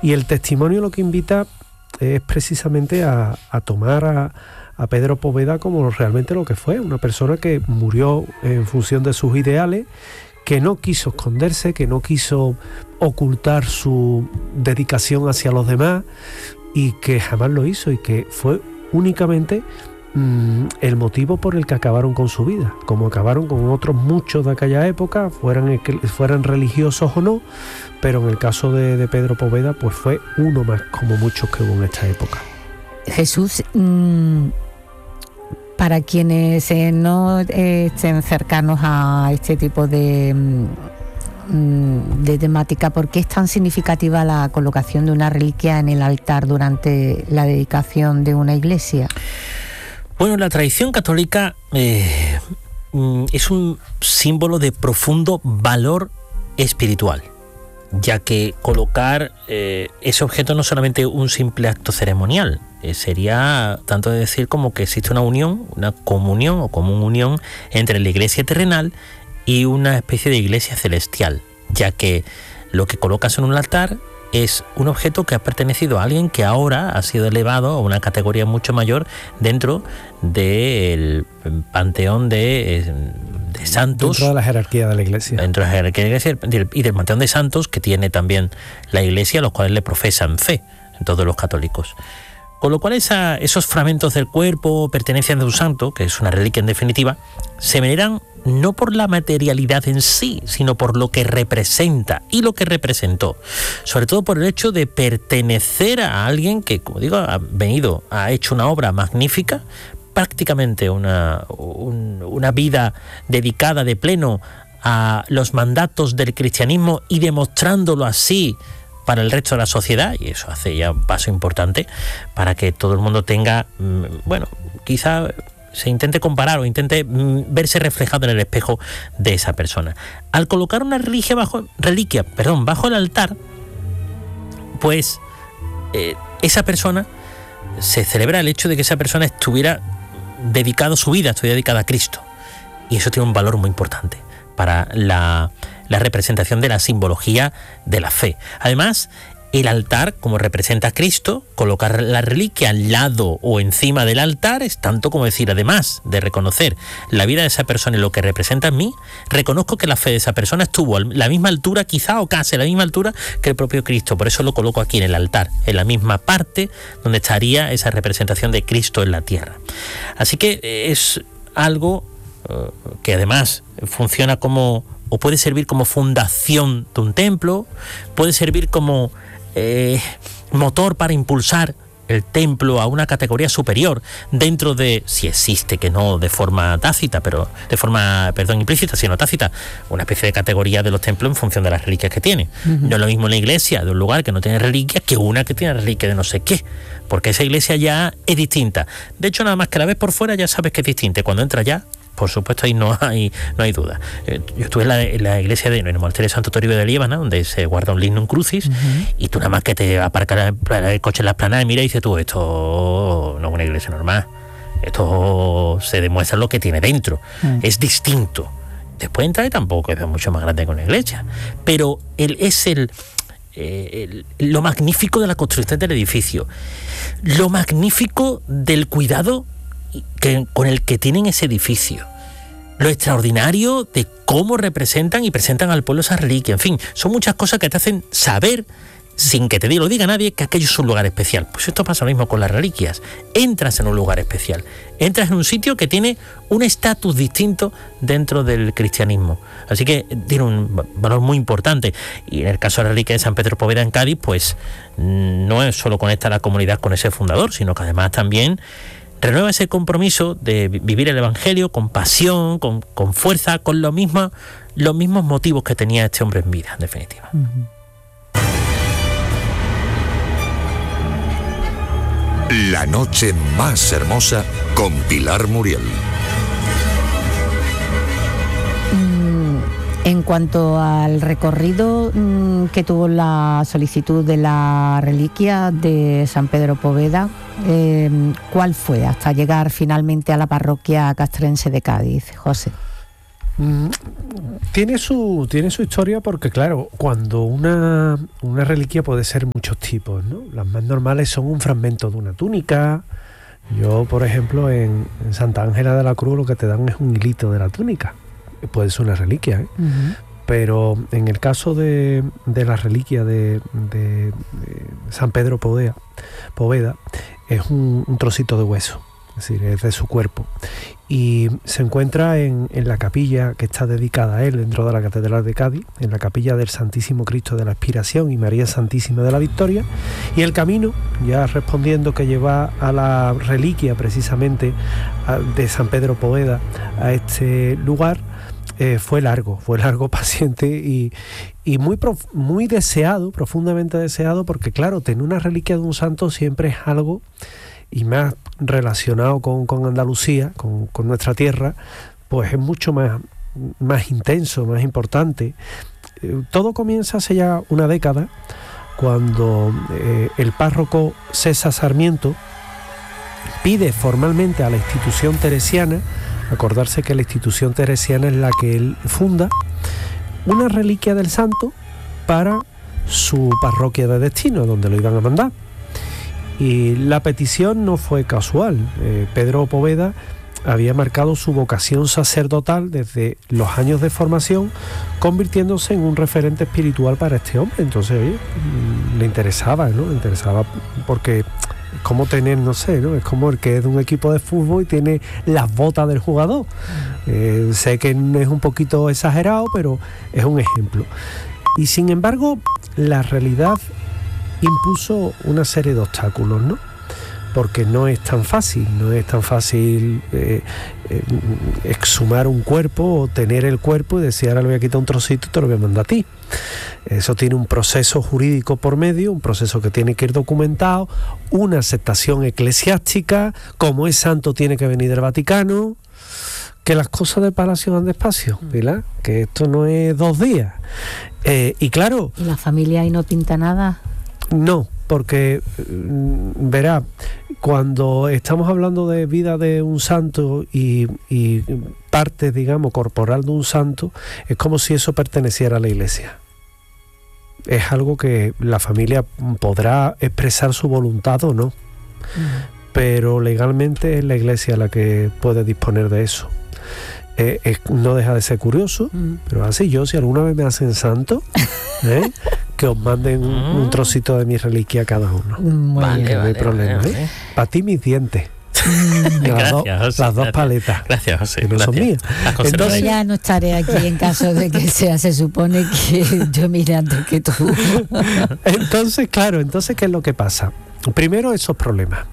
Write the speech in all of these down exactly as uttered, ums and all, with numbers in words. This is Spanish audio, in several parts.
Y el testimonio lo que invita es precisamente a, a tomar a, a Pedro Poveda como realmente lo que fue, una persona que murió en función de sus ideales, que no quiso esconderse, que no quiso ocultar su dedicación hacia los demás y que jamás lo hizo, y que fue únicamente mmm, el motivo por el que acabaron con su vida, como acabaron con otros muchos de aquella época, fueran, fueran religiosos o no, pero en el caso de, de Pedro Poveda pues fue uno más como muchos que hubo en esta época. Jesús, mmm, para quienes eh, no eh, estén cercanos a este tipo de, mmm, de temática, ¿por qué es tan significativa la colocación de una reliquia en el altar durante la dedicación de una iglesia? Bueno, la tradición católica eh, es un símbolo de profundo valor espiritual, ya que colocar eh, ese objeto no es solamente un simple acto ceremonial, eh, sería tanto de decir como que existe una unión, una comunión o común unión entre la iglesia terrenal y una especie de iglesia celestial, ya que lo que colocas en un altar es un objeto que ha pertenecido a alguien que ahora ha sido elevado a una categoría mucho mayor dentro del panteón de, de santos. Dentro de la jerarquía de la iglesia. Dentro de la jerarquía de la iglesia y del panteón de santos que tiene también la iglesia, los cuales le profesan fe en todos los católicos. Con lo cual esa, esos fragmentos del cuerpo, pertenencias de un santo, que es una reliquia en definitiva, se veneran no por la materialidad en sí, sino por lo que representa y lo que representó. Sobre todo por el hecho de pertenecer a alguien que, como digo, ha venido, ha hecho una obra magnífica, prácticamente una, un, una vida dedicada de pleno a los mandatos del cristianismo y demostrándolo así para el resto de la sociedad, y eso hace ya un paso importante para que todo el mundo tenga, bueno, quizá se intente comparar o intente verse reflejado en el espejo de esa persona. Al colocar una reliquia bajo, reliquia, perdón, bajo el altar, pues eh, esa persona, se celebra el hecho de que esa persona estuviera dedicado su vida, estuviera dedicada a Cristo, y eso tiene un valor muy importante para la, la representación de la simbología de la fe. Además, el altar, como representa a Cristo, colocar la reliquia al lado o encima del altar es tanto como decir, además de reconocer la vida de esa persona y lo que representa en mí, reconozco que la fe de esa persona estuvo a la misma altura, quizá o casi a la misma altura que el propio Cristo. Por eso lo coloco aquí en el altar, en la misma parte donde estaría esa representación de Cristo en la tierra. Así que es algo uh, que además funciona como, o puede servir como fundación de un templo, puede servir como Eh, motor para impulsar el templo a una categoría superior dentro de, si existe, que no de forma tácita, pero de forma, perdón, implícita, sino tácita, una especie de categoría de los templos en función de las reliquias que tiene. Uh-huh. No es lo mismo la iglesia de un lugar que no tiene reliquias que una que tiene reliquias de no sé qué, porque esa iglesia ya es distinta. De hecho, nada más que la ves por fuera ya sabes que es distinta. Cuando entras ya, por supuesto, ahí no hay no hay duda. Eh, yo estuve en la, en la iglesia de en el monasterio de Santo Toribio de Líbana, donde se guarda un lignum crucis, uh-huh. y tú nada más que te aparcas el, el coche en la esplanada y mira y dices tú, esto no es una iglesia normal, esto se demuestra lo que tiene dentro, uh-huh. es distinto. Después entra y tampoco es mucho más grande que una iglesia, pero el, es el, eh, el lo magnífico de la construcción del edificio, lo magnífico del cuidado que, con el que tienen ese edificio, lo extraordinario de cómo representan y presentan al pueblo esa reliquia. En fin, son muchas cosas que te hacen saber, sin que te lo diga nadie, que aquello es un lugar especial. Pues esto pasa lo mismo con las reliquias. Entras en un lugar especial, entras en un sitio que tiene un estatus distinto dentro del cristianismo. Así que tiene un valor muy importante. Y en el caso de la reliquia de San Pedro Poveda en Cádiz, pues no es solo conecta a la comunidad con ese fundador, sino que además también renueva ese compromiso de vivir el Evangelio con pasión, con, con fuerza, con lo mismo, los mismos motivos que tenía este hombre en vida, en definitiva. Uh-huh. La noche más hermosa con Pilar Muriel. En cuanto al recorrido mmm, que tuvo la solicitud de la reliquia de San Pedro Poveda, eh, ¿cuál fue hasta llegar finalmente a la parroquia castrense de Cádiz, José? Mm, tiene su tiene su historia porque, claro, cuando una, una reliquia puede ser muchos tipos, ¿no? Las más normales son un fragmento de una túnica. Yo, por ejemplo, en, en Santa Ángela de la Cruz lo que te dan es un hilito de la túnica. Puede ser una reliquia, ¿eh? Uh-huh. Pero en el caso de, de la reliquia de, de, de San Pedro Poveda, Poveda es un, un trocito de hueso, es decir, es de su cuerpo. Y se encuentra en, en la capilla que está dedicada a él dentro de la Catedral de Cádiz, en la capilla del Santísimo Cristo de la Expiración y María Santísima de la Victoria. Y el camino, ya respondiendo, que lleva a la reliquia precisamente de San Pedro Poveda a este lugar, eh, fue largo, fue largo, paciente y, y muy, prof, muy deseado, profundamente deseado, porque claro, tener una reliquia de un santo siempre es algo, y más relacionado con, con Andalucía, con, con nuestra tierra, pues es mucho más, más intenso, más importante. Eh, todo comienza hace ya una década, cuando eh, el párroco César Sarmiento pide formalmente a la institución teresiana, acordarse que la institución teresiana es la que él funda, una reliquia del santo para su parroquia de destino, donde lo iban a mandar. Y la petición no fue casual. Eh, Pedro Poveda había marcado su vocación sacerdotal desde los años de formación, convirtiéndose en un referente espiritual para este hombre. Entonces, oye, le interesaba, ¿no? Le interesaba porque es como tener, no sé, ¿no? Es como el que es de un equipo de fútbol y tiene las botas del jugador. Eh, sé que es un poquito exagerado, pero es un ejemplo. Y sin embargo, la realidad impuso una serie de obstáculos, ¿no? Porque no es tan fácil, no es tan fácil eh, eh, exhumar un cuerpo o tener el cuerpo y decir, ahora le voy a quitar un trocito y te lo voy a mandar a ti. Eso tiene un proceso jurídico por medio, un proceso que tiene que ir documentado, una aceptación eclesiástica, como es santo tiene que venir del Vaticano, que las cosas del palacio van despacio, ¿verdad? Que esto no es dos días. Eh, y claro... ¿Y la familia ahí no pinta nada? No, porque verá, cuando estamos hablando de vida de un santo y, y parte, digamos, corporal de un santo, es como si eso perteneciera a la Iglesia. Es algo que la familia podrá expresar su voluntad o no, uh-huh. pero legalmente es la Iglesia la que puede disponer de eso. Eh, es, no deja de ser curioso, mm. pero así yo, si alguna vez me hacen santo, ¿eh? que os manden mm. un, un trocito de mi reliquia a cada uno. Muy vale, bien, no hay vale, problema. vale. ¿eh? Para ti mis dientes. Mm. las, Gracias, do, José, las dos gracias. paletas. Gracias, José. Que no gracias. son mías. Entonces, yo ya no estaré aquí en caso de que sea, se supone que yo mire antes que tú. Entonces, claro, entonces, ¿qué es lo que pasa? Primero, esos problemas,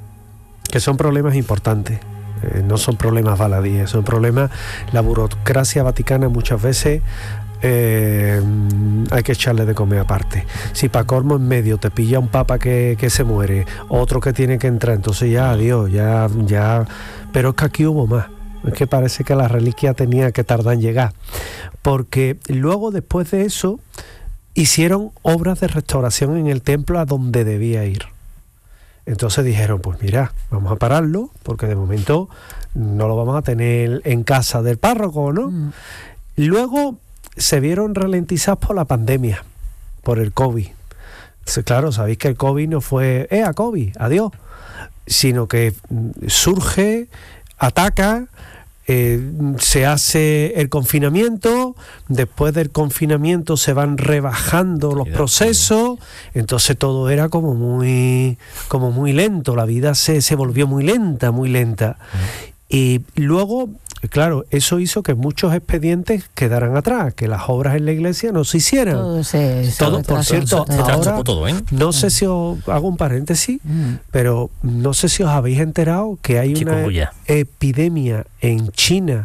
que son problemas importantes. Eh, no son problemas baladíes, son problemas, la burocracia vaticana muchas veces eh, hay que echarle de comer aparte. Si para colmo en medio te pilla un papa que, que se muere, otro que tiene que entrar, entonces ya adiós, ya, ya, pero es que aquí hubo más. Es que parece que la reliquia tenía que tardar en llegar, porque luego después de eso hicieron obras de restauración en el templo a donde debía ir. Entonces dijeron, pues mira, vamos a pararlo, porque de momento no lo vamos a tener en casa del párroco, ¿no? Mm. Luego se vieron ralentizados por la pandemia, por el COVID. Entonces, claro, sabéis que el COVID no fue, eh, a COVID, adiós, sino que surge, ataca, eh, se hace el confinamiento, después del confinamiento se van rebajando los procesos, entonces todo era como muy, como muy lento, la vida se, se volvió muy lenta, muy lenta. Uh-huh. Y luego, claro, eso hizo que muchos expedientes quedaran atrás, que las obras en la iglesia no se hicieran. Todo, se, todo por cierto, se ahora, todo, ¿eh? no sé si os hago un paréntesis, mm. pero no sé si os habéis enterado que hay Chikungunya. una epidemia en China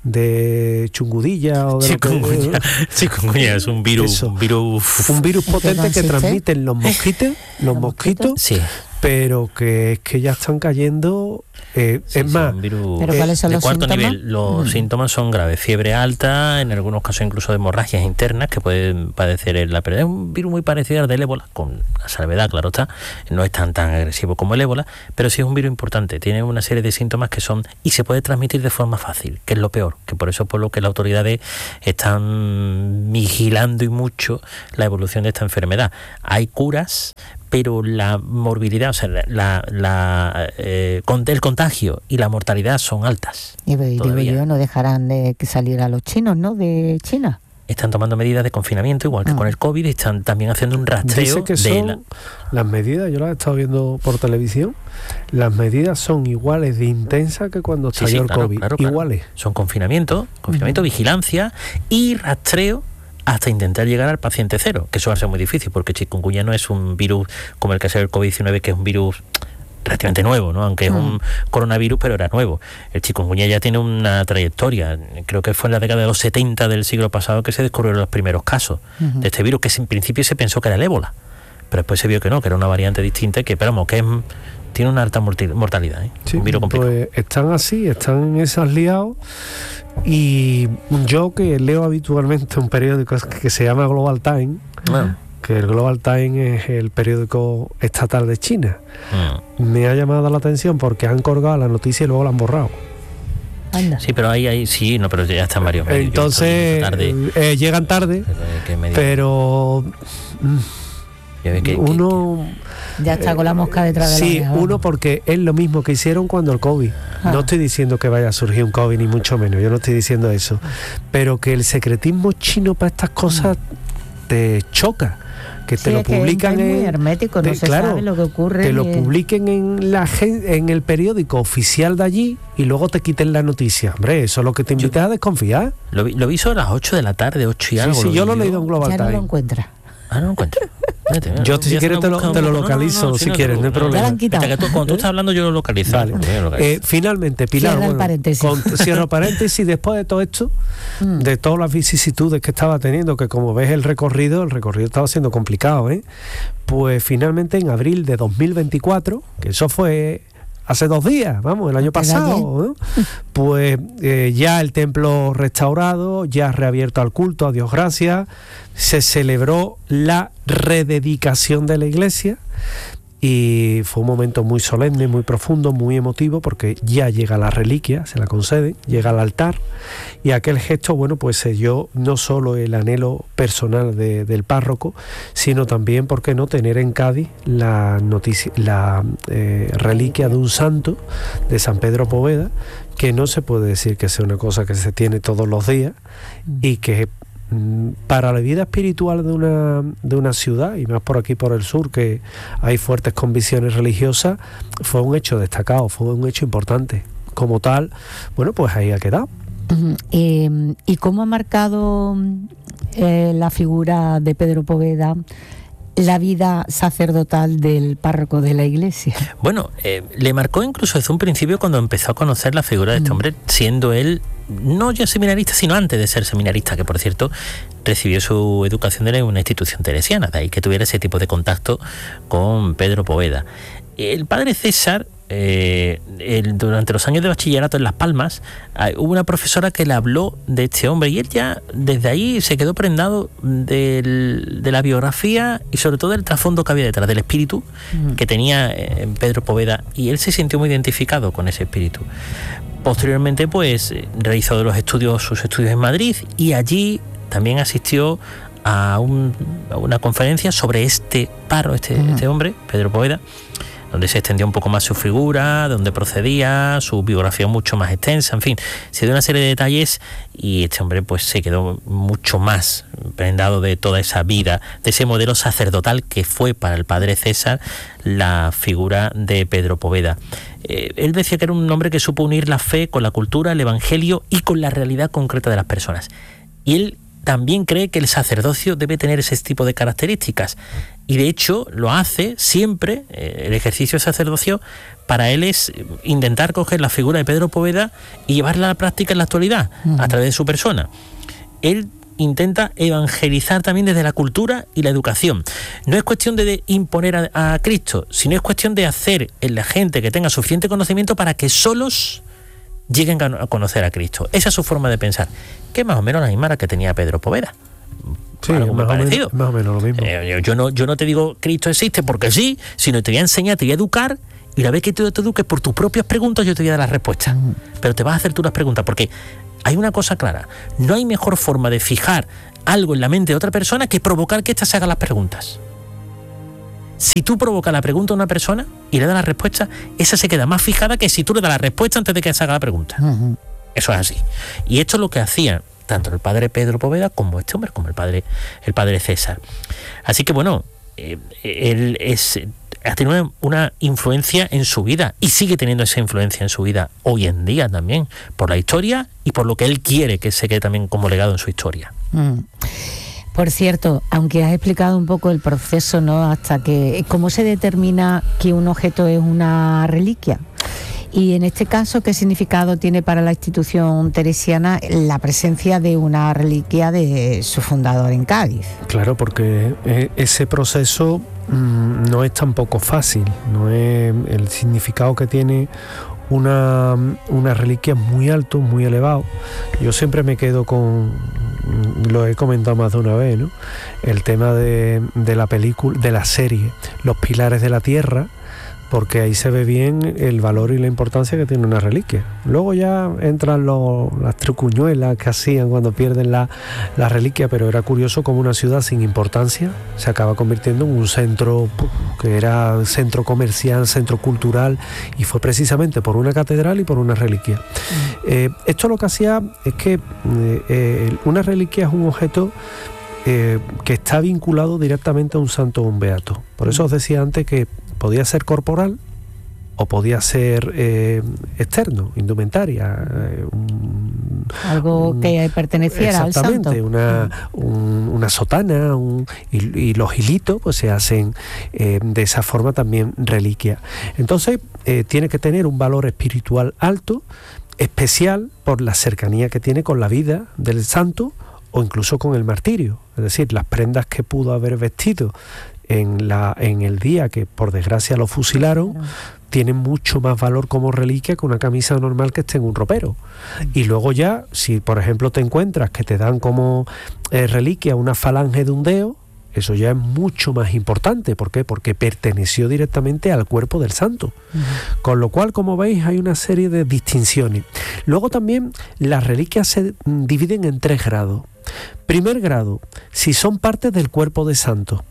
de chungudilla o de chikungunya. Lo que, chikungunya es un virus, un virus, un virus potente que transmiten los mosquitos, los mosquitos. Sí. pero que es que ya están cayendo, eh, Sí, es sí, más, un virus ¿Pero cuáles son de los cuarto síntomas? nivel. Los Mm. síntomas son graves, fiebre alta, en algunos casos incluso de hemorragias internas que pueden padecer en la pérdida. Es un virus muy parecido al del ébola, con la salvedad, claro está, no es tan tan agresivo como el ébola, pero sí es un virus importante, tiene una serie de síntomas que son, y se puede transmitir de forma fácil, que es lo peor, que por eso es por lo que las autoridades están vigilando y mucho la evolución de esta enfermedad. Hay curas, pero la morbilidad, o sea, la, la, eh, el contagio y la mortalidad son altas. Y digo todavía. yo, no dejarán de que salir a los chinos, ¿no? De China. Están tomando medidas de confinamiento, igual que Ah. con el COVID, están también haciendo un rastreo dice que de son la... las medidas, yo las he estado viendo por televisión, las medidas son iguales de intensas que cuando Sí, sí, estalló el claro, COVID, claro, claro. iguales. Son confinamiento, confinamiento, Ujú. vigilancia y rastreo hasta intentar llegar al paciente cero, que eso va a ser muy difícil, porque chikungunya no es un virus como el que ha sido el COVID diecinueve, que es un virus relativamente nuevo, ¿no? Aunque es un coronavirus, pero era nuevo. El chikungunya ya tiene una trayectoria. Creo que fue en la década de los setenta del siglo pasado que se descubrieron los primeros casos Ujú. de este virus, que en principio se pensó que era el ébola, pero después se vio que no, que era una variante distinta y que, pero vamos, que es, tiene una alta morti- mortalidad, ¿eh? Sí, Un virus complicado. pues están así, están en esas liados. Y yo que leo habitualmente un periódico que se llama Global Times, Bueno, que el Global Times es el periódico estatal de China, mm. me ha llamado la atención porque han colgado la noticia y luego la han borrado. Anda. Sí, pero ahí, ahí sí, no, pero ya están varios medios. Yo Entonces, estoy tarde, eh, llegan tarde, pero, eh, ¿qué medio? pero mm, Ya ves que- que- uno... Ya está con la mosca detrás de la Sí, oreja. uno porque es lo mismo que hicieron cuando el COVID. Ah. No estoy diciendo que vaya a surgir un COVID, ni mucho menos, yo no estoy diciendo eso. Pero que el secretismo chino para estas cosas te choca. Que Sí, te lo es que publican es muy en... hermético, no te- se claro, sabe lo que ocurre. Te lo ni- publiquen en la gen- en el periódico oficial de allí y luego te quiten la noticia. Hombre, eso es lo que te invita a desconfiar. Lo, vi- lo vi sobre las ocho de la tarde, ocho y Sí, algo. sí, yo lo he vi leído en Global Ya no lo Times. encuentras. Ah, no lo encuentro. Espérate, mira, Yo, voy si a hacer quieres, una te lo- búsqueda te lo un poco. localizo, si te quieres, no hay preocupes. problema. Ya lo han quitado. Mientras que tú- cuando tú estás hablando, yo lo localizo. Vale. Yo lo localizo. Eh, finalmente, Pilar, Cierra el bueno, paréntesis. con- cierro paréntesis, después de todo esto, Mm. de todas las vicisitudes que estaba teniendo, que como ves el recorrido, el recorrido estaba siendo complicado, ¿eh? Pues finalmente en abril de dos mil veinticuatro, que eso fue hace dos días, vamos, el año Antes de pasado, ¿no? Pues eh, ya el templo restaurado, ya reabierto al culto, a Dios gracias, se celebró la rededicación de la iglesia. Y fue un momento muy solemne, muy profundo, muy emotivo, porque ya llega la reliquia, se la conceden, llega al altar, y aquel gesto, bueno, pues selló no solo el anhelo personal de- del párroco, sino también, ¿por qué no?, tener en Cádiz la, noticia, la eh, reliquia de un santo, de San Pedro Poveda, que no se puede decir que sea una cosa que se tiene todos los días, y que para la vida espiritual de una, de una ciudad, y más por aquí por el sur, que hay fuertes convicciones religiosas, fue un hecho destacado, fue un hecho importante. Como tal, bueno, pues ahí ha quedado. Ujú. Eh, ¿Y cómo ha marcado eh, la figura de Pedro Poveda la vida sacerdotal del párroco de la iglesia? Bueno, eh, le marcó incluso desde un principio cuando empezó a conocer la figura de este Mm. hombre, siendo él no ya seminarista, sino antes de ser seminarista, que por cierto recibió su educación en una institución teresiana, de ahí que tuviera ese tipo de contacto con Pedro Poveda. El padre César, eh, el- durante los años de bachillerato en Las Palmas, ah, hubo una profesora que le habló de este hombre y él ya desde ahí se quedó prendado del- de la biografía y sobre todo del trasfondo que había detrás, del espíritu Mm. que tenía eh, Pedro Poveda, y él se sintió muy identificado con ese espíritu. Posteriormente, pues eh, realizó los estudios, sus estudios en Madrid, y allí también asistió a, un- a una conferencia sobre este párroco, este, Ujú. este hombre, Pedro Poveda, donde se extendió un poco más su figura, de dónde procedía, su biografía mucho más extensa, en fin, se dio una serie de detalles y este hombre pues se quedó mucho más prendado de toda esa vida, de ese modelo sacerdotal que fue para el padre César la figura de Pedro Poveda. Eh, él decía que era un hombre que supo unir la fe con la cultura, el evangelio y con la realidad concreta de las personas. Y él también cree que el sacerdocio debe tener ese tipo de características, y de hecho lo hace siempre. Eh, el ejercicio de sacerdocio para él es intentar coger la figura de Pedro Poveda y llevarla a la práctica en la actualidad, Ujú. a través de su persona. Él intenta evangelizar también desde la cultura y la educación. No es cuestión de, de imponer a, a Cristo, sino es cuestión de hacer en la gente que tenga suficiente conocimiento para que solos lleguen a conocer a Cristo. Esa es su forma de pensar, que es más o menos la misma que tenía Pedro Poveda. Sí, algo más, parecido. O menos, más o menos lo mismo. Eh, yo, no, yo no te digo Cristo existe porque sí, sino te voy a enseñar, te voy a educar, y una vez que tú te eduques por tus propias preguntas, yo te voy a dar las respuestas. Mm. Pero te vas a hacer tú las preguntas, porque hay una cosa clara: no hay mejor forma de fijar algo en la mente de otra persona que provocar que ésta se haga las preguntas. Si tú provocas la pregunta a una persona y le das la respuesta, esa se queda más fijada que si tú le das la respuesta antes de que se haga la pregunta. Uh-huh. Eso es así. Y esto es lo que hacía tanto el padre Pedro Poveda como este hombre, como el padre, el padre César. Así que bueno, eh, él es, ha tenido una, una influencia en su vida y sigue teniendo esa influencia en su vida hoy en día también, por la historia y por lo que él quiere que se quede también como legado en su historia. Mm. Por cierto, aunque has explicado un poco el proceso, ¿no? Hasta que cómo se determina que un objeto es una reliquia. Y en este caso, ¿qué significado tiene para la institución teresiana la presencia de una reliquia de su fundador en Cádiz? Claro, porque ese proceso mmm, no es tampoco fácil, no es el significado que tiene una, una reliquia muy alto, muy elevado. Yo siempre me quedo con, lo he comentado más de una vez, ¿no? El tema de, de la película, de la serie Los Pilares de la Tierra, porque ahí se ve bien el valor y la importancia que tiene una reliquia. Luego ya entran los, las trucuñuelas que hacían cuando pierden la, la reliquia, pero era curioso cómo una ciudad sin importancia se acaba convirtiendo en un centro que era centro comercial, centro cultural, y fue precisamente por una catedral y por una reliquia. Mm. Eh, esto lo que hacía es que eh, eh, una reliquia es un objeto eh, que está vinculado directamente a un santo o un beato. Por eso os decía antes que podía ser corporal o podía ser eh, externo, indumentaria. Eh, un, Algo un, que perteneciera al santo. Exactamente, una, un, una sotana un, y, y los hilitos pues se hacen eh, de esa forma también reliquia. Entonces eh, tiene que tener un valor espiritual alto, especial por la cercanía que tiene con la vida del santo o incluso con el martirio. Es decir, las prendas que pudo haber vestido en, la, en el día que por desgracia lo fusilaron, claro, tienen mucho más valor como reliquia que una camisa normal que esté en un ropero. Y luego ya, si por ejemplo te encuentras que te dan como eh, reliquia una falange de un dedo, eso ya es mucho más importante. ¿Por qué? Porque perteneció directamente al cuerpo del santo. Uh-huh. Con lo cual, como veis, hay una serie de distinciones. Luego también las reliquias se dividen en tres grados. Primer grado, si son partes del cuerpo de santo: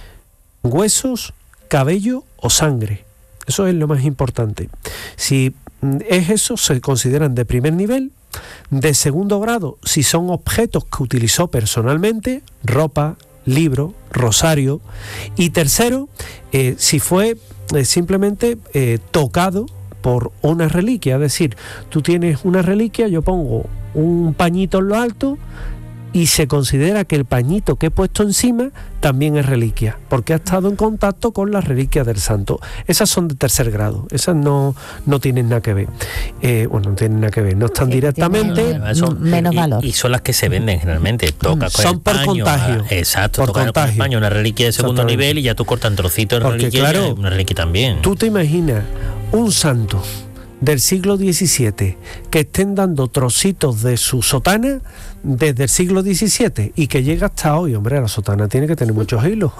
huesos, cabello o sangre. Eso es lo más importante. Si es eso, se consideran de primer nivel. De segundo grado, si son objetos que utilizó personalmente: ropa, libro, rosario. Y tercero, eh, si fue eh, simplemente eh, tocado por una reliquia. Es decir, tú tienes una reliquia, yo pongo un pañito en lo alto y se considera que el pañito que he puesto encima también es reliquia, porque ha estado en contacto con las reliquias del santo. Esas son de tercer grado, esas no, no tienen nada que ver. Eh, bueno, no tienen nada que ver, no están sí, directamente... Tiene, son, menos valor. Y, y son las que se venden generalmente. Toca con son el por paño, contagio. A, exacto, por toca contagio. Con el paño, una reliquia de segundo nivel y ya tú cortas trocitos de reliquia, claro, una reliquia también. Tú te imaginas un santo del siglo diecisiete que estén dando trocitos de su sotana desde el siglo diecisiete y que llega hasta hoy. Hombre, la sotana tiene que tener muchos hilos,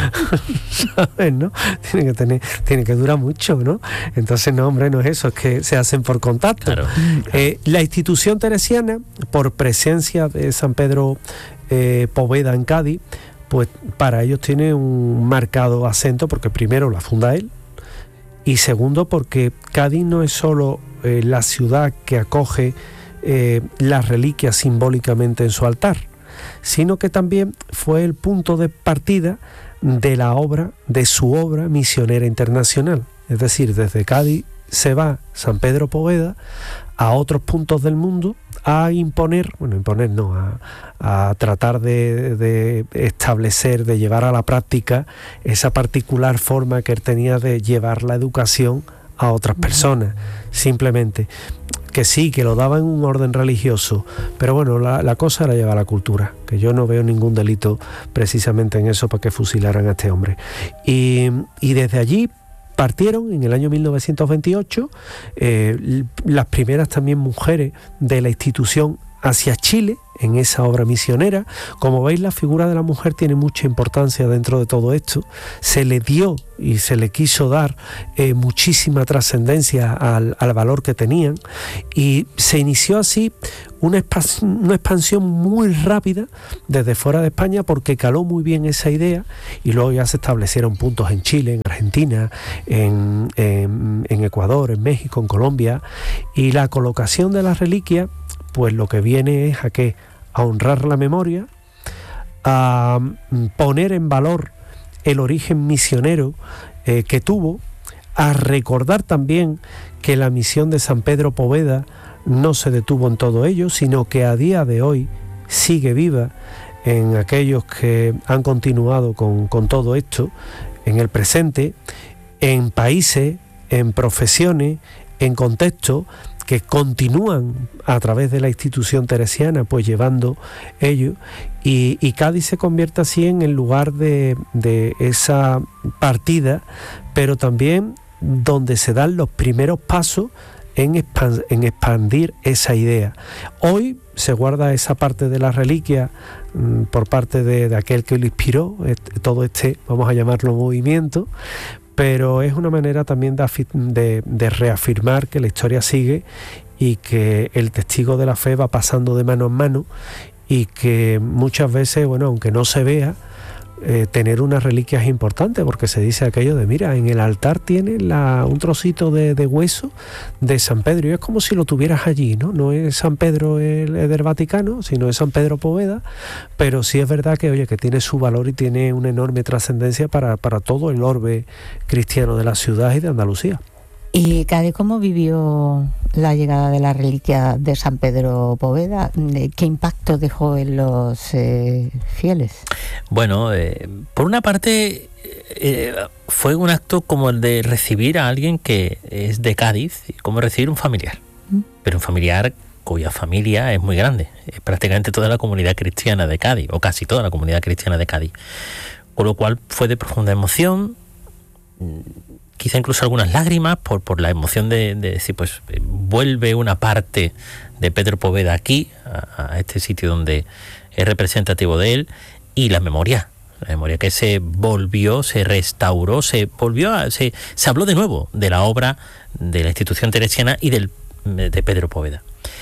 ¿sabes, no? Tiene que tener, tiene que durar mucho, ¿no? Entonces, no, hombre, no es eso, es que se hacen por contacto. Claro. Eh, la institución teresiana, por presencia de San Pedro eh, Poveda en Cádiz, pues para ellos tiene un marcado acento, porque primero la funda él, y segundo porque Cádiz no es solo eh, la ciudad que acoge eh, las reliquias simbólicamente en su altar, sino que también fue el punto de partida de la obra, de su obra misionera internacional. Es decir, desde Cádiz se va San Pedro Poveda a otros puntos del mundo a imponer, bueno, imponer no, a, a tratar de, de establecer, de llevar a la práctica esa particular forma que él tenía de llevar la educación a otras personas, simplemente. que sí, que lo daba en un orden religioso, pero bueno, la, la cosa era llevar la cultura, que yo no veo ningún delito precisamente en eso para que fusilaran a este hombre. Y, y desde allí partieron en el año mil novecientos veintiocho eh, las primeras también mujeres de la institución hacia Chile, en esa obra misionera. Como veis, la figura de la mujer tiene mucha importancia dentro de todo esto. Se le dio y se le quiso dar eh, muchísima trascendencia al, al valor que tenían, y se inició así una, expas- una expansión muy rápida desde fuera de España, porque caló muy bien esa idea, y luego ya se establecieron puntos en Chile, en Argentina, en, en, en Ecuador, en México, en Colombia, y la colocación de las reliquias pues lo que viene es a qué, a honrar la memoria, a poner en valor el origen misionero eh, que tuvo, a recordar también que la misión de San Pedro Poveda no se detuvo en todo ello, sino que a día de hoy sigue viva en aquellos que han continuado con, con todo esto, en el presente, en países, en profesiones, en contextos que continúan a través de la institución teresiana pues llevando ello, y, y Cádiz se convierte así en el lugar de, de esa partida, pero también donde se dan los primeros pasos en, expand, en expandir esa idea. Hoy se guarda esa parte de la reliquia mmm, por parte de, de aquel que lo inspiró, este, todo este, vamos a llamarlo, movimiento, pero es una manera también de, de, de reafirmar que la historia sigue y que el testigo de la fe va pasando de mano en mano, y que muchas veces, bueno, aunque no se vea, eh, tener una reliquia es importante, porque se dice aquello de, mira, en el altar tiene la, un trocito de, de hueso de San Pedro, y es como si lo tuvieras allí, ¿no? No es San Pedro el, el del Vaticano, sino es San Pedro Poveda, pero sí es verdad que, oye, que tiene su valor y tiene una enorme trascendencia para, para todo el orbe cristiano de la ciudad y de Andalucía. ¿Y Cádiz cómo vivió la llegada de la reliquia de San Pedro Poveda? ¿Qué impacto dejó en los eh, fieles? Bueno, eh, por una parte eh, fue un acto como el de recibir a alguien que es de Cádiz, como recibir un familiar, ¿Mm? pero un familiar cuya familia es muy grande, es prácticamente toda la comunidad cristiana de Cádiz, o casi toda la comunidad cristiana de Cádiz, con lo cual fue de profunda emoción, quizá incluso algunas lágrimas por, por la emoción de, de decir, pues vuelve una parte de Pedro Poveda aquí, a, a este sitio donde es representativo de él, y la memoria, la memoria que se volvió, se restauró, se volvió a, se, se habló de nuevo de la obra de la institución teresiana y del, de Pedro Poveda.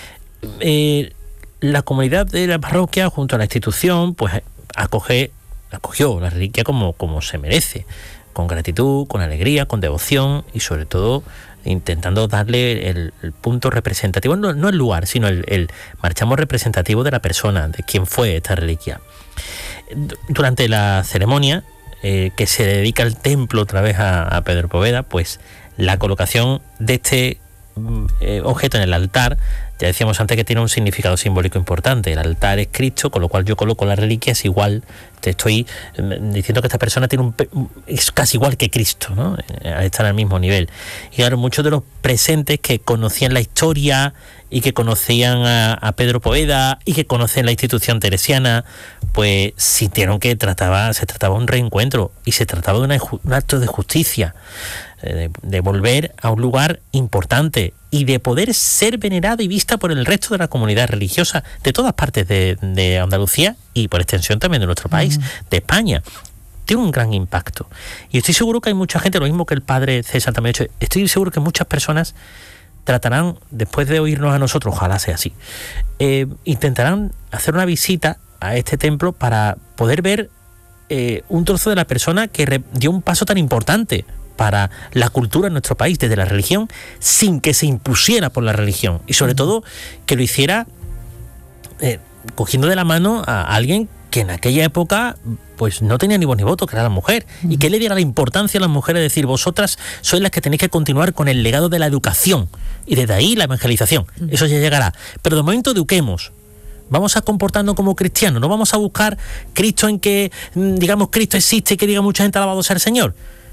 Eh, la comunidad de la parroquia junto a la institución pues acoge, acogió la reliquia como, como se merece, con gratitud, con alegría, con devoción, y sobre todo intentando darle el, el punto representativo, no, no el lugar, sino el, el marchamo representativo de la persona, de quién fue esta reliquia. Durante la ceremonia eh, que se dedica el templo otra vez a, a Pedro Poveda, pues la colocación de este eh, objeto en el altar, ya decíamos antes que tiene un significado simbólico importante. El altar es Cristo, con lo cual yo coloco la reliquia, es igual, te estoy diciendo que esta persona tiene un, es casi igual que Cristo, ¿no? Están al mismo nivel. Y claro, muchos de los presentes que conocían la historia y que conocían a, a Pedro Poveda y que conocen la institución teresiana, pues sintieron que trataba, se trataba de un reencuentro, y se trataba de una, un acto de justicia, de, de volver a un lugar importante y de poder ser venerada y vista por el resto de la comunidad religiosa de todas partes de, de Andalucía, y por extensión también de nuestro país, mm. de España. Tiene un gran impacto. Y estoy seguro que hay mucha gente, lo mismo que el padre César también ha hecho, estoy seguro que muchas personas tratarán, después de oírnos a nosotros, ojalá sea así, eh, intentarán hacer una visita a este templo para poder ver eh, un trozo de la persona que re- dio un paso tan importante para la cultura en nuestro país, desde la religión, sin que se impusiera por la religión, y sobre todo que lo hiciera eh, cogiendo de la mano a alguien que en aquella época pues no tenía ni voz ni voto, que era la mujer, y que le diera la importancia a las mujeres, decir, vosotras sois las que tenéis que continuar con el legado de la educación, y desde ahí la evangelización, eso ya llegará, pero de momento eduquemos, vamos a comportarnos como cristianos, no vamos a buscar Cristo en que, digamos, Cristo existe y que diga mucha gente alabado sea el Señor,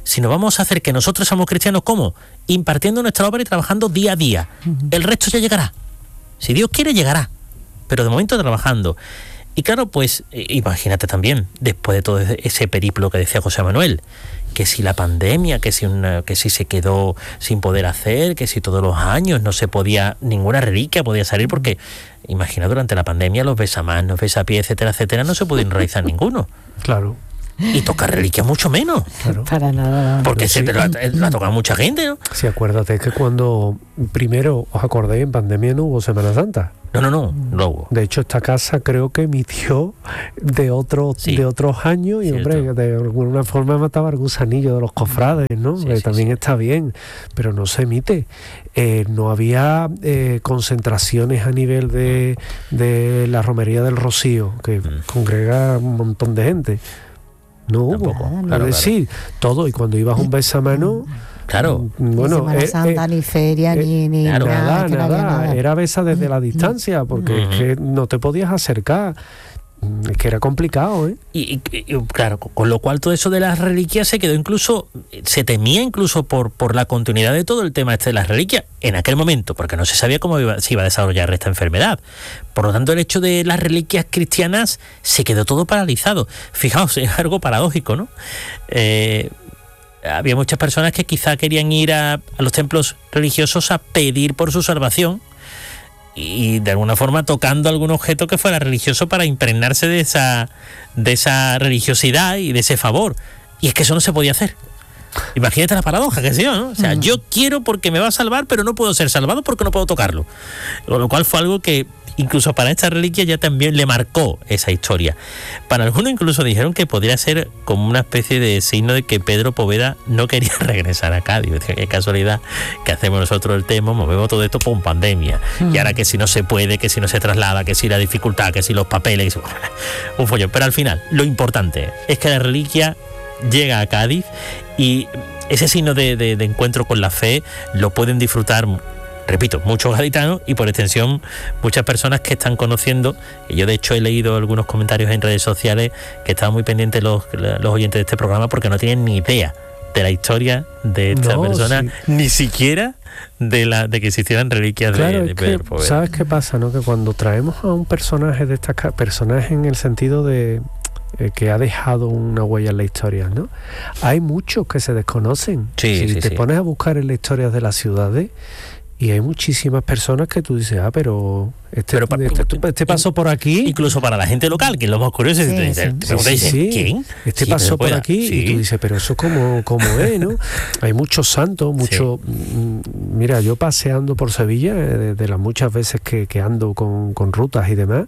sino vamos a hacer que nosotros seamos cristianos, ¿cómo? Impartiendo nuestra obra y trabajando día a día. Uh-huh. El resto ya llegará. Si Dios quiere, llegará. Pero de momento trabajando. Y claro, pues imagínate también, después de todo ese periplo que decía José Manuel, que si la pandemia, que si, una, que si se quedó sin poder hacer, que si todos los años no se podía, ninguna reliquia podía salir, porque imagina, durante la pandemia los besamanos, besapiés, etcétera, etcétera, no se pudieron realizar ninguno. Claro. Y tocar reliquias mucho menos. Claro. Para nada. Porque sí, se la, la toca mucha gente, ¿no? Sí, acuérdate que cuando primero, os acordáis, en pandemia no hubo Semana Santa. No, no, no, no hubo. De hecho, esta casa creo que emitió de otros sí. de otros años y, Cierto. hombre, de alguna forma mataba el gusanillo de los cofrades, ¿no? Sí, que sí, también sí. está bien, pero no se emite. Eh, no había eh, concentraciones a nivel de, de la Romería del Rocío, que mm. congrega un montón de gente. No hubo, claro, es claro. decir, todo, y cuando ibas a un besamano, claro, bueno, ni Semana Santa, eh, ni feria, eh, ni, ni claro, nada, nada, nada, nada, era besa desde la distancia, porque uh-huh. es que no te podías acercar. Es que era complicado, ¿eh? Y, y, y claro, con lo cual todo eso de las reliquias se quedó incluso, se temía incluso por, por la continuidad de todo el tema este de las reliquias en aquel momento, porque no se sabía cómo iba, se iba a desarrollar esta enfermedad. Por lo tanto, el hecho de las reliquias cristianas se quedó todo paralizado. Fijaos, es algo paradójico, ¿no? Eh, había muchas personas que quizá querían ir a, a los templos religiosos a pedir por su salvación, y de alguna forma tocando algún objeto que fuera religioso para impregnarse de esa, de esa religiosidad y de ese favor. Y es que eso no se podía hacer. Imagínate la paradoja, que sé yo, ¿no? O sea, mm. yo quiero porque me va a salvar, pero no puedo ser salvado porque no puedo tocarlo. Con lo cual fue algo que incluso para esta reliquia ya también le marcó esa historia. Para algunos incluso dijeron que podría ser como una especie de signo de que Pedro Poveda no quería regresar a Cádiz. Qué casualidad que hacemos nosotros el tema, movemos todo esto por pandemia. Mm. Y ahora que si no se puede, que si no se traslada, que si la dificultad, que si los papeles, que si... un follón. Pero al final, lo importante es que la reliquia llega a Cádiz y ese signo de, de, de encuentro con la fe lo pueden disfrutar, repito, muchos gaditanos y por extensión muchas personas que están conociendo, y yo de hecho he leído algunos comentarios en redes sociales que estaban muy pendientes los, los oyentes de este programa porque no tienen ni idea de la historia de esta no, persona, sí. ni siquiera de la de que existieran reliquias claro, de, de Pedro Poveda. ¿Sabes qué pasa? ¿No? Que cuando traemos a un personaje de estas personajes en el sentido de eh, que ha dejado una huella en la historia, ¿no? Hay muchos que se desconocen. Sí, si sí, te sí. pones a buscar en la historia de las ciudades, y hay muchísimas personas que tú dices, ah, pero este, pero para, este, este pasó por aquí. Incluso para la gente local, que es lo más curioso, sí, te, sí, te sí, dices, sí. ¿quién? Este sí, pasó por aquí, sí. y tú dices, pero eso como, como es, ¿no? Hay muchos santos, muchos... Sí. Mira, yo paseando por Sevilla, de, de las muchas veces que, que ando con, con rutas y demás,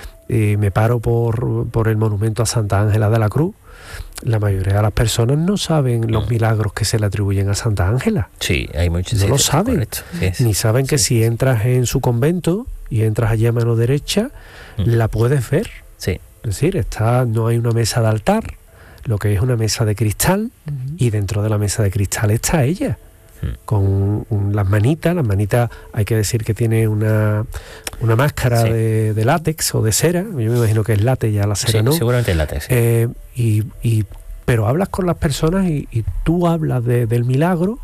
y me paro por, por el monumento a Santa Ángela de la Cruz. La mayoría de las personas no saben los milagros que se le atribuyen a Santa Ángela. Sí, hay muchos. No sí, lo sí, saben. Sí, sí, Ni saben que sí. si entras en su convento y entras allí a mano derecha, mm. la puedes ver. Sí. Es decir, está, no hay una mesa de altar, lo que es una mesa de cristal, uh-huh. y dentro de la mesa de cristal está ella. Con un, las manitas, las manitas hay que decir que tiene una, una máscara sí. de, de látex o de cera, yo me imagino que es látex, ya la cera sí, no. Seguramente es látex. Sí. Eh, y, y, pero hablas con las personas y, y tú hablas de, del milagro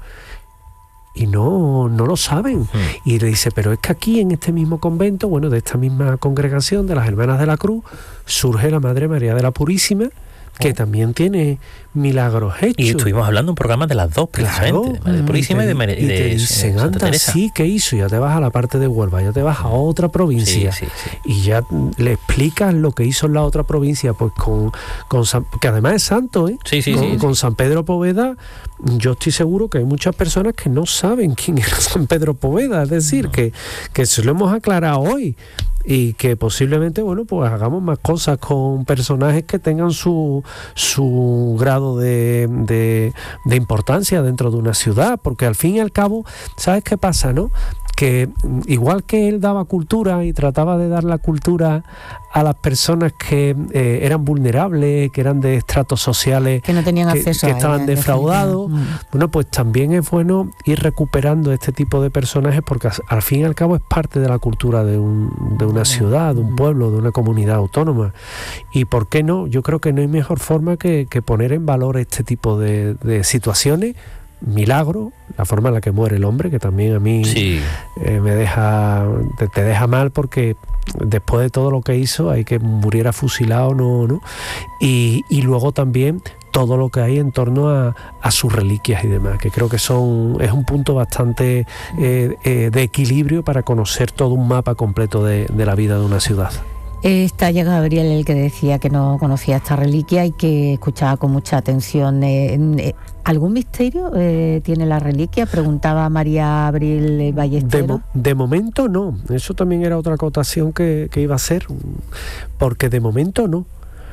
y no, no lo saben. Hmm. Y le dice, pero es que aquí en este mismo convento, bueno, de esta misma congregación de las Hermanas de la Cruz, surge la Madre María de la Purísima, que también tiene milagros hechos. Y estuvimos hablando en un programa de las dos, precisamente, claro, de Madre Purísima y de, María, y te, y de, de dicen, Santa anda, Teresa. Sí, ¿qué hizo? Ya te vas a la parte de Huelva, ya te vas a otra provincia, sí, sí, sí. y ya le explicas lo que hizo en la otra provincia, pues con, con San, que además es santo, ¿eh? Sí, sí, con, sí, con sí. San Pedro Poveda, yo estoy seguro que hay muchas personas que no saben quién era San Pedro Poveda, es decir, no. que, que se lo hemos aclarado hoy. Y que posiblemente, bueno, pues hagamos más cosas con personajes que tengan su, su grado de, de, de importancia dentro de una ciudad, porque al fin y al cabo, ¿sabes qué pasa, no? Que igual que él daba cultura y trataba de dar la cultura a las personas que eh, eran vulnerables, que eran de estratos sociales, que no tenían que, acceso que a estaban ella, defraudados, Mm. Bueno, pues también es bueno ir recuperando este tipo de personajes porque al fin y al cabo es parte de la cultura de, un, de una ciudad, de un pueblo, de una comunidad autónoma. Y ¿por qué no? Yo creo que no hay mejor forma que, que poner en valor este tipo de, de situaciones. Milagro, la forma en la que muere el hombre, que también a mí Sí. eh, me deja te, te deja mal porque después de todo lo que hizo hay que muriera fusilado, no, no. Y, y luego también todo lo que hay en torno a, a sus reliquias y demás, que creo que son es un punto bastante eh, eh, de equilibrio para conocer todo un mapa completo de, de la vida de una ciudad. Está ya Gabriel, el que decía que no conocía esta reliquia y que escuchaba con mucha atención. Eh, eh, ¿Algún misterio eh, tiene la reliquia? Preguntaba María Abril Ballestero. De, mo- de momento no, eso también era otra acotación que, que iba a hacer, porque de momento no,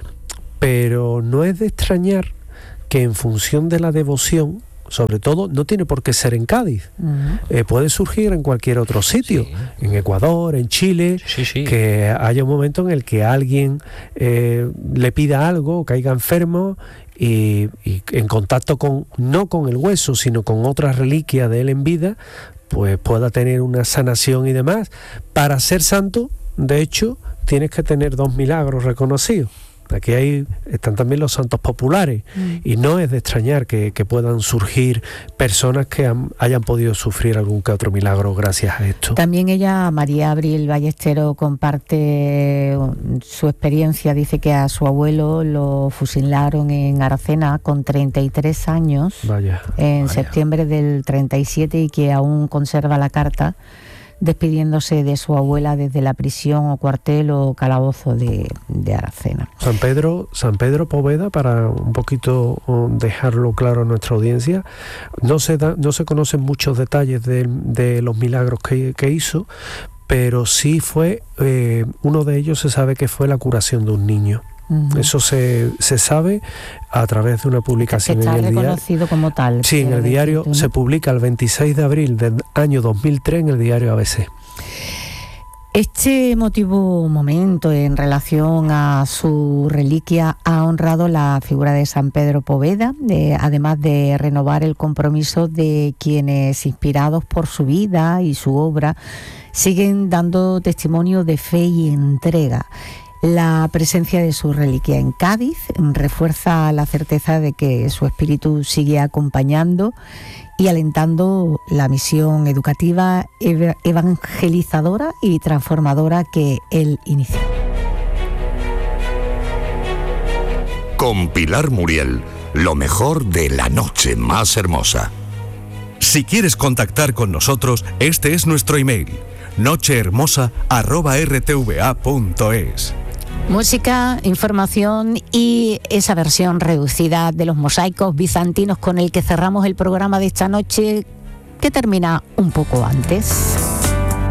pero no es de extrañar que en función de la devoción, sobre todo, no tiene por qué ser en Cádiz, Uh-huh. eh, puede surgir en cualquier otro sitio, Sí. en Ecuador, en Chile, Sí, sí. que haya un momento en el que alguien eh, le pida algo, caiga enfermo y, y en contacto con, no con el hueso, sino con otra reliquia de él en vida, pues pueda tener una sanación y demás. Para ser santo, de hecho, tienes que tener dos milagros reconocidos. Aquí hay, están también los santos populares Mm. y no es de extrañar que, que puedan surgir personas que han- hayan podido sufrir algún que otro milagro gracias a esto. También ella, María Abril Ballestero, comparte su experiencia. Dice que a su abuelo lo fusilaron en Aracena con treinta y tres años, Vaya. en Vaya. septiembre del treinta y siete, y que aún conserva la carta despidiéndose de su abuela desde la prisión o cuartel o calabozo de, de Aracena. San Pedro, San Pedro Poveda, para un poquito oh, dejarlo claro a nuestra audiencia, no se da, no se conocen muchos detalles de, de los milagros que, que hizo, pero sí fue, eh, uno de ellos se sabe que fue la curación de un niño. Uh-huh. Eso se, se sabe a través de una Que publicación está en el diario. reconocido como tal. Sí, en quiero el decir diario tú, ¿no? se publica el veintiséis de abril del año dos mil tres en el diario A B C. Este emotivo momento en relación a su reliquia ha honrado la figura de San Pedro Poveda, de, además de renovar el compromiso de quienes, inspirados por su vida y su obra, siguen dando testimonio de fe y entrega. La presencia de su reliquia en Cádiz refuerza la certeza de que su espíritu sigue acompañando y alentando la misión educativa, ev- evangelizadora y transformadora que él inició. Con Pilar Muriel, lo mejor de la noche más hermosa. Si quieres contactar con nosotros, este es nuestro email: nochehermosa arroba r t v a punto es. Música, información y esa versión reducida de los mosaicos bizantinos con el que cerramos el programa de esta noche, que termina un poco antes.